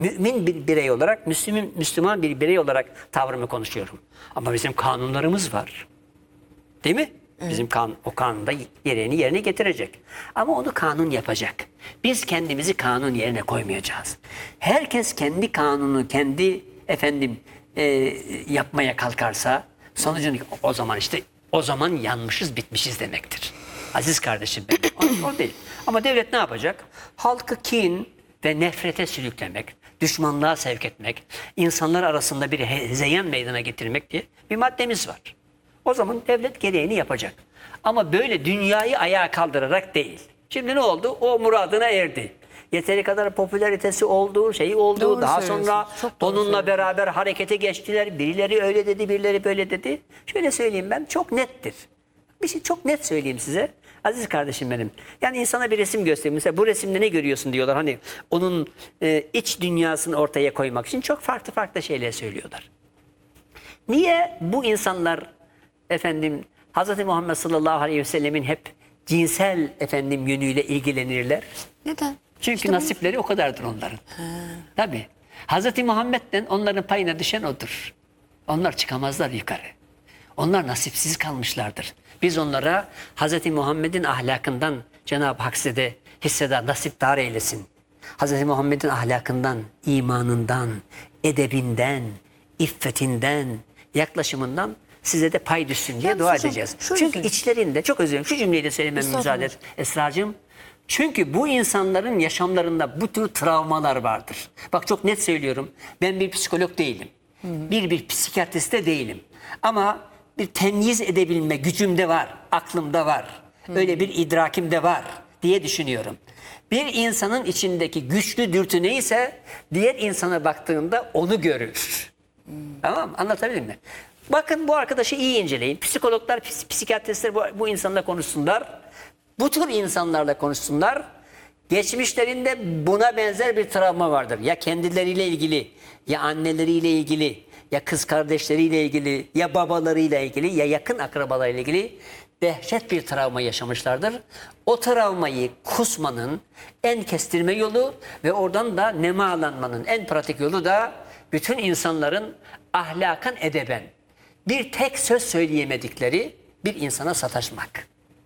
mümin bir birey olarak, Müslüman bir birey olarak tavrımı konuşuyorum. Ama bizim kanunlarımız var. Değil mi? Bizim o kanun da gereğini yerine getirecek. Ama onu kanun yapacak. Biz kendimizi kanun yerine koymayacağız. Herkes kendi kanunu, kendi yapmaya kalkarsa sonucunu o zaman yanmışız, bitmişiz demektir. Aziz kardeşim benim. O değil. Ama devlet ne yapacak? Halkı kin ve nefrete sürüklemek, düşmanlığa sevk etmek, insanlar arasında bir hezeyan meydana getirmek diye bir maddemiz var. O zaman devlet gereğini yapacak. Ama böyle dünyayı ayağa kaldırarak değil. Şimdi ne oldu? O muradına erdi. Yeteri kadar popülaritesi oldu, Doğru daha söylüyorsun. sonra Çok doğru onunla söylüyorsun. beraber harekete geçtiler. Birileri öyle dedi, birileri böyle dedi. Şöyle söyleyeyim ben, çok nettir. Bir şey çok net söyleyeyim size. Aziz kardeşim benim. Yani insana bir resim göstereyim. Mesela bu resimde ne görüyorsun diyorlar. Hani onun iç dünyasını ortaya koymak için çok farklı farklı şeyler söylüyorlar. Niye bu insanlar Hz. Muhammed sallallahu aleyhi ve sellemin hep cinsel yönüyle ilgilenirler? Neden? Çünkü İşte nasipleri o kadardır onların. Tabii. Hz. Muhammed'den onların payına düşen odur. Onlar çıkamazlar yukarı. Onlar nasipsiz kalmışlardır. Biz onlara Hz. Muhammed'in ahlakından Cenab-ı Hak size de hissedar, nasipdar eylesin. Hz. Muhammed'in ahlakından, imanından, edebinden, iffetinden, yaklaşımından size de pay düşsün diye Yalnız dua hocam, edeceğiz. şöyle Çünkü söyleyeyim. içlerinde, çok özür dilerim, şu cümleyi de söylememe müsaade et Esra'cığım. Çünkü bu insanların yaşamlarında bu tür travmalar vardır. Bak çok net söylüyorum. Ben bir psikolog değilim. Bir psikiyatrist de değilim. Ama bir temyiz edebilme gücüm de var. Aklımda var. Öyle bir idrakim de var diye düşünüyorum. Bir insanın içindeki güçlü dürtü neyse diğer insana baktığında onu görür. Tamam mı? Anlatabildim mi? Bakın bu arkadaşı iyi inceleyin. Psikologlar, psikiyatristler bu insanla konuşsunlar. Bu tür insanlarla konuşsunlar. Geçmişlerinde buna benzer bir travma vardır. Ya kendileriyle ilgili, ya anneleriyle ilgili, ya kız kardeşleriyle ilgili, ya babalarıyla ilgili, ya yakın akrabalarıyla ilgili dehşet bir travma yaşamışlardır. O travmayı kusmanın en kestirme yolu ve oradan da nemalanmanın en pratik yolu da bütün insanların ahlakan edeben bir tek söz söyleyemedikleri bir insana sataşmak.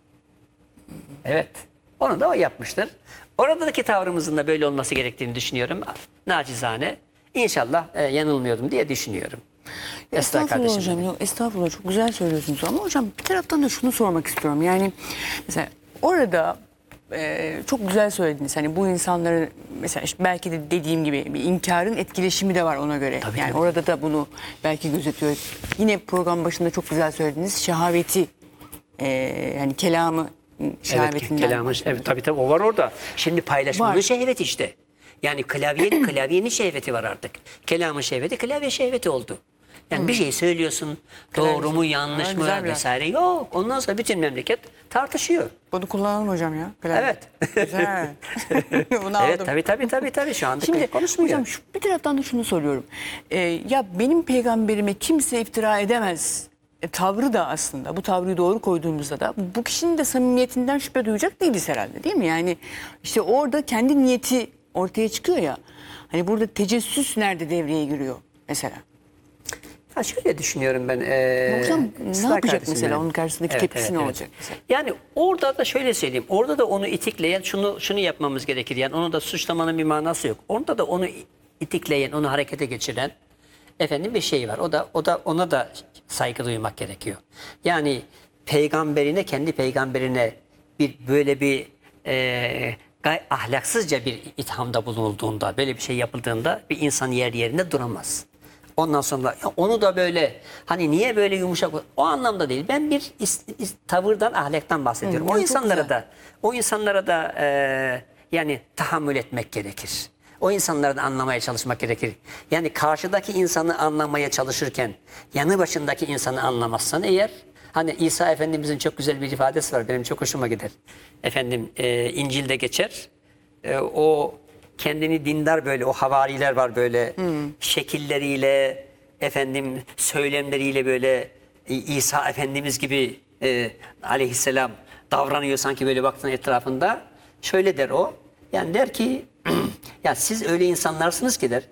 Evet. Onu da o yapmıştır. Oradaki tavrımızın da böyle olması gerektiğini düşünüyorum. Nacizane. İnşallah yanılmıyordum diye düşünüyorum. Esra Estağfurullah kardeşim hocam. benim. Yok, estağfurullah, çok güzel söylüyorsunuz ama hocam bir taraftan da şunu sormak istiyorum. Yani mesela orada çok güzel söylediniz. Hani bu insanların mesela işte belki de dediğim gibi bir inkarın etkileşimi de var ona göre. Tabii, yani tabii. orada da bunu belki gözetiyor. Yine program başında çok güzel söylediniz. Şehaveti hani kelamı şehvetinden. Evet, tabii o var orada. Şimdi paylaşmanın Var. şehveti işte. Yani klavyenin şehveti var artık. Kelamın şehveti, klavye şehveti oldu. Yani bir şey söylüyorsun, doğru mu, yanlış mı güzel bir vesaire yok. Ondan sonra bütün memleket tartışıyor. Bunu kullanalım hocam ya. Klavye. Evet. Güzel. Bunu aldım. Evet, tabii şu anda Şimdi konuşmuyor. hocam bir taraftan da şunu soruyorum. Ya benim peygamberime kimse iftira edemez. Tavrı da aslında bu tavrı doğru koyduğumuzda da bu kişinin de samimiyetinden şüphe duyacak değiliz herhalde, değil mi? Yani işte orada kendi niyeti ortaya çıkıyor ya. Hani burada tecessüs nerede devreye giriyor mesela? Ha, şöyle düşünüyorum ben. Hocam ne Esra yapacak kardeşim mesela? benim. Onun karşısındaki tepkisi ne olacak mesela? Yani orada da şöyle söyleyeyim. Orada da onu itikleyen şunu yapmamız gerekir. Yani onu da suçlamanın bir manası yok. Orada da onu itikleyen, onu harekete geçiren bir şey var. Ona da saygı duymak gerekiyor. Yani kendi peygamberine böyle bir ahlaksızca bir ithamda bulunulduğunda, böyle bir şey yapıldığında bir insan yerinde duramaz. Ondan sonra onu da böyle hani niye böyle yumuşak, o anlamda değil. Ben bir tavırdan, ahlaktan bahsediyorum. O insanlara da yani tahammül etmek gerekir. O insanları da anlamaya çalışmak gerekir. Yani karşıdaki insanı anlamaya çalışırken yanı başındaki insanı anlamazsan eğer, hani İsa Efendimizin çok güzel bir ifadesi var. Benim çok hoşuma gider. İncil'de geçer. O kendini dindar böyle, o havariler var böyle şekilleriyle, söylemleriyle böyle İsa Efendimiz gibi aleyhisselam davranıyor sanki, böyle baktığın etrafında. Şöyle der o. Yani der ki ya siz öyle insanlarsınız ki der.